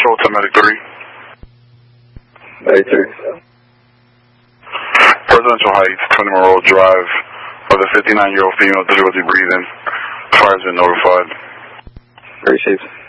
Control 10 Medic 3. Medic 3. Presidential Heights, 20 Monroe Drive, with a 59-year-old female, difficulty breathing. Fire has been notified. Received.